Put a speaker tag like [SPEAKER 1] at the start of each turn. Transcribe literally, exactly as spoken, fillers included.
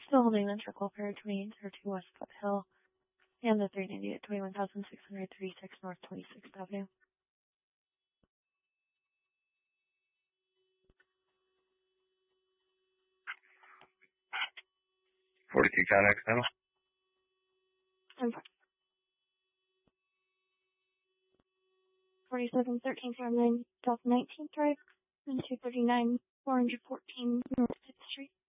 [SPEAKER 1] Still holding the trickle for twenty-eight oh two West Foothill and the three ninety at twenty-one thousand six hundred thirty-six North twenty-sixth Avenue.
[SPEAKER 2] forty-two Connex now.
[SPEAKER 1] I'm forty-seven thirteen from nine South nineteenth Drive and two thirty-nine four fourteen North fifth Street.